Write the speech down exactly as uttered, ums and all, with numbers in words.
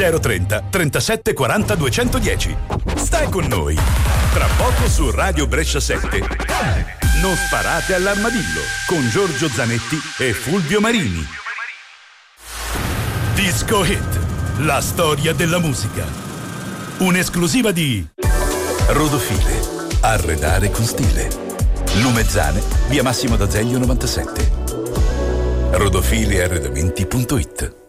zero trenta trentasette quaranta duecentodieci. Stai con noi. Tra poco su Radio Brescia sette. Non sparate all'armadillo con Giorgio Zanetti e Fulvio Marini. Disco Hit, la storia della musica. Un'esclusiva di Rodofile. Arredare con stile. Lumezzane, via Massimo d'Azeglio novantasette. rodofile arredamenti punto it.